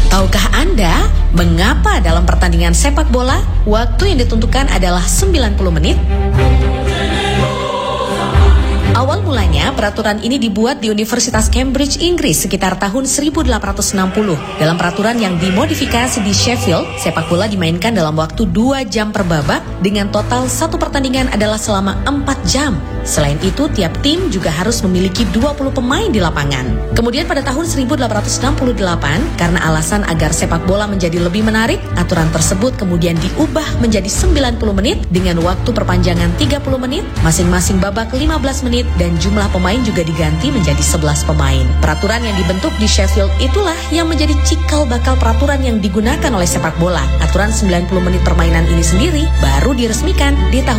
Tahukah Anda mengapa dalam pertandingan sepak bola waktu yang ditentukan adalah 90 menit? Awal mulanya peraturan ini dibuat di Universitas Cambridge, Inggris sekitar tahun 1860. Dalam peraturan yang dimodifikasi di Sheffield, sepak bola dimainkan dalam waktu 2 jam per babak dengan total satu pertandingan adalah selama 4 jam. Selain itu, tiap tim juga harus memiliki 20 pemain di lapangan. Kemudian pada tahun 1868, karena alasan agar sepak bola menjadi lebih menarik, aturan tersebut kemudian diubah menjadi 90 menit dengan waktu perpanjangan 30 menit, masing-masing babak 15 menit, dan jumlah pemain juga diganti menjadi 11 pemain. Peraturan yang dibentuk di Sheffield itulah yang menjadi cikal bakal peraturan yang digunakan oleh sepak bola. Aturan 90 menit permainan ini sendiri baru diresmikan di tahun